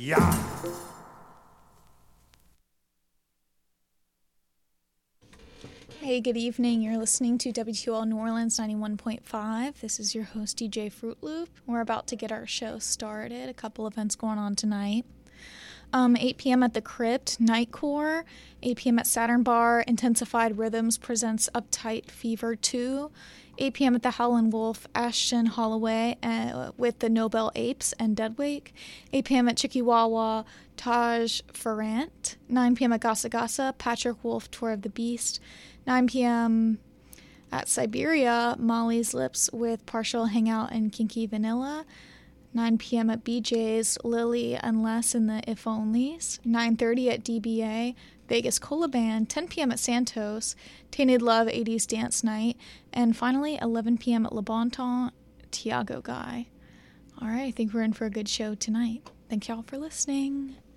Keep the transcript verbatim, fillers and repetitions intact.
Yeah. Hey, good evening. You're listening to W T O L New Orleans ninety-one point five. This is your host, D J Fruit Loop. We're about to get our show started. A couple events going on tonight. Um, eight p.m. at the Crypt, Nightcore. eight p.m. at Saturn Bar, Intensified Rhythms presents Uptight Fever two. eight p.m. at the Howlin' Wolf, Ashton Holloway uh, with the Nobel Apes and Deadwake. eight p.m. at Chickawawa, Taj Ferrant. nine p.m. at Gasa Gasa, Patrick Wolf, Tour of the Beast. nine p.m. at Siberia, Molly's Lips with Partial Hangout and Kinky Vanilla. nine p.m. at B J's, Lily Unless and the If Onlys. nine thirty at D B A, Vegas Cola Band. ten p.m. at Santos, Tainted Love eighties Dance Night. And finally, eleven p.m. at Le Bon Temps, Tiago Guy. All right, I think we're in for a good show tonight. Thank y'all for listening.